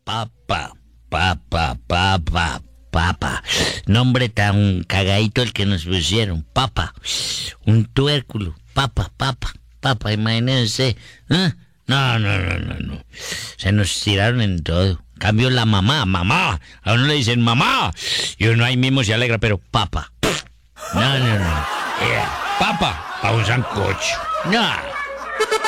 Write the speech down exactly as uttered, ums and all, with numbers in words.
Papa, papa, papa, papa. Nombre tan cagadito el que nos pusieron. Papa. Un tubérculo. Papa, papa, papa. Imagínense. ¿Eh? No, no, no, no, no. Se nos tiraron en todo. Cambio la mamá, mamá. A uno le dicen mamá. Y uno ahí mismo se alegra, pero papa. No, no, no. Yeah. Papa. A un sancocho. No.